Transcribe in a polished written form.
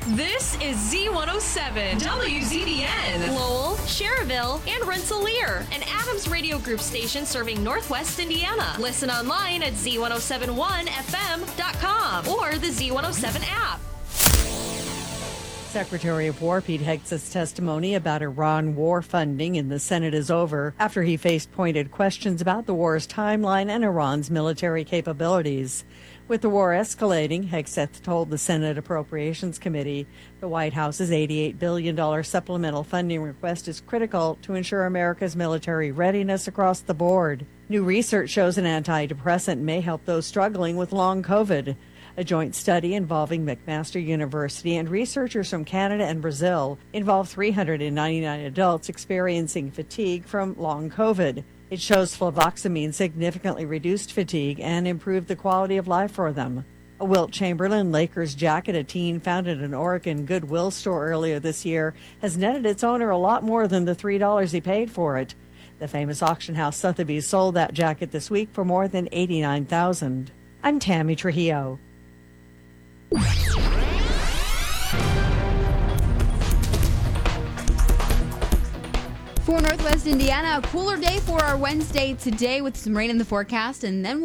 This is Z107, WZBN, Lowell, Cherville, and Rensselaer, an Adams Radio Group station serving Northwest Indiana. Listen online at Z1071FM.com or the Z107 app. Secretary of War Pete Hegseth's testimony about Iran war funding in the Senate is over after he faced pointed questions about the war's timeline and Iran's military capabilities. With the war escalating, Hegseth told the Senate Appropriations Committee the White House's $88 billion supplemental funding request is critical to ensure America's military readiness across the board. New research shows an antidepressant may help those struggling with long COVID. A joint study involving McMaster University and researchers from Canada and Brazil involved 399 adults experiencing fatigue from long COVID. It shows fluvoxamine significantly reduced fatigue and improved the quality of life for them. A Wilt Chamberlain Lakers jacket a teen found at an Oregon Goodwill store earlier this year has netted its owner a lot more than the $3 he paid for it. The famous auction house Sotheby's sold that jacket this week for more than $89,000. I'm Tammy Trujillo. For Northwest Indiana, a cooler day for our Wednesday today with some rain in the forecast, and then